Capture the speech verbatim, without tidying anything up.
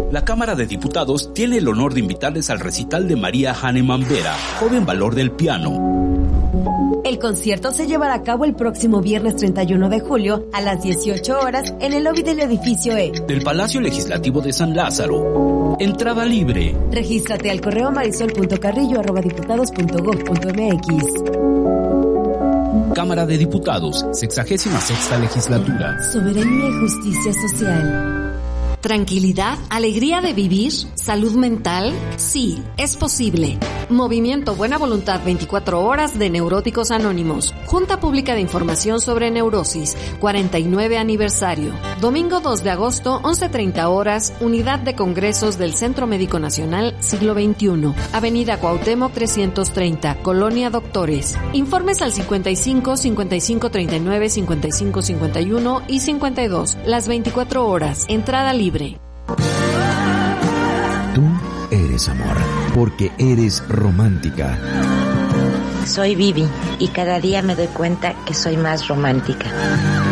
La Cámara de Diputados tiene el honor de invitarles al recital de María Hahnemann Vera, joven valor del piano. El concierto se llevará a cabo el próximo viernes treinta y uno de julio a las dieciocho horas en el lobby del edificio E del Palacio Legislativo de San Lázaro. Entrada libre. Regístrate al correo marisol punto carrillo arroba diputados punto gob punto mx. Cámara de Diputados, sexagésima sexta legislatura. Soberanía y justicia social. ¿Tranquilidad? ¿Alegría de vivir? ¿Salud mental? Sí, es posible. Movimiento Buena Voluntad veinticuatro horas de Neuróticos Anónimos. Junta Pública de Información sobre Neurosis, cuarenta y nueve aniversario. Domingo dos de agosto, once treinta horas, Unidad de Congresos del Centro Médico Nacional, siglo veintiuno. Avenida Cuauhtémoc trescientos treinta, Colonia Doctores. Informes al cincuenta y cinco, cincuenta y cinco treinta y nueve, cincuenta y cinco cincuenta y uno y cincuenta y dos. Las veinticuatro horas. Entrada libre. Tú eres amor, porque eres romántica. Soy Vivi y cada día me doy cuenta que soy más romántica.